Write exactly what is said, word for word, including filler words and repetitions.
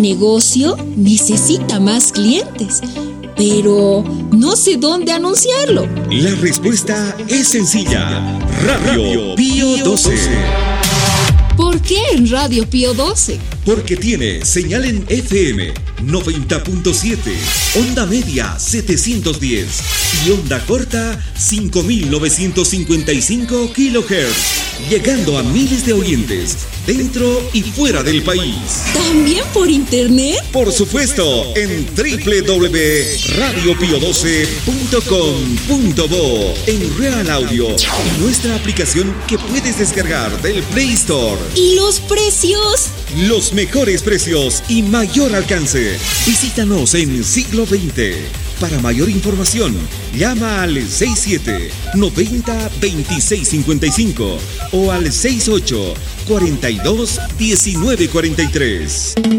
negocio necesita más clientes, pero no sé dónde anunciarlo. La respuesta es sencilla. Radio Pío doce. ¿Por qué en Radio Pío doce? Porque tiene señal en F M noventa punto siete, onda media setecientos diez y onda corta cinco mil novecientos cincuenta y cinco kilohertz, llegando a miles de oyentes dentro y fuera del país. ¿También por internet? Por supuesto, en doble u doble u doble u punto radio pío doce punto com punto bo, en Real Audio, y nuestra aplicación que puedes descargar del Play Store. ¿Y los precios? Los mejores precios y mayor alcance. Visítanos en Siglo veinte. Para mayor información, llama al sesenta y siete, noventa, veintiséis cincuenta y cinco o al sesenta y ocho, cuarenta y dos, diecinueve cuarenta y tres.